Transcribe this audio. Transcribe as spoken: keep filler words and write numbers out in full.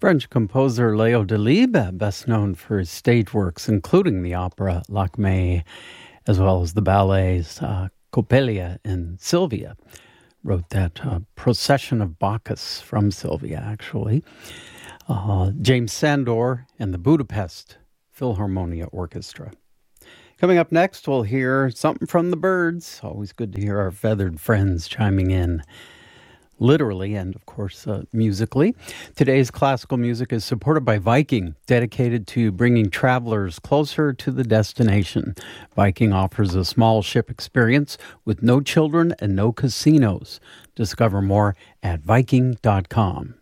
French composer Léo Delibes, best known for his stage works, including the opera Lakmé, as well as the ballets uh, Coppelia and Sylvia, wrote that uh, Procession of Bacchus from Sylvia, actually. Uh, James Sandor and the Budapest Philharmonia Orchestra. Coming up next, we'll hear something from the birds. Always good to hear our feathered friends chiming in, literally and, of course, uh, musically. Today's classical music is supported by Viking, dedicated to bringing travelers closer to the destination. Viking offers a small ship experience with no children and no casinos. Discover more at Viking dot com.